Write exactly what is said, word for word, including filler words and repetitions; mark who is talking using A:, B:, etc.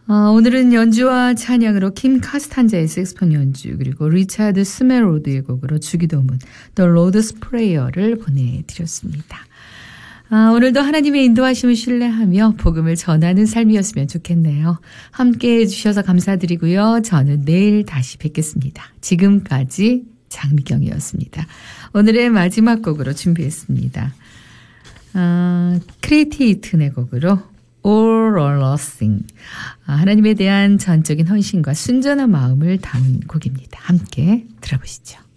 A: 어, 오늘은 연주와 찬양으로 킴 카스탄자의 색스폰 연주 그리고 리차드 스메로드의 곡으로 주기도문 The Lord's Prayer를 보내드렸습니다. 아, 오늘도 하나님의 인도하심을 신뢰하며 복음을 전하는 삶이었으면 좋겠네요. 함께해 주셔서 감사드리고요. 저는 내일 다시 뵙겠습니다. 지금까지 장미경이었습니다. 오늘의 마지막 곡으로 준비했습니다. 아, 크리에이티이튼의 곡으로 All or Nothing. 하나님에 대한 전적인 헌신과 순전한 마음을 담은 곡입니다. 함께 들어보시죠.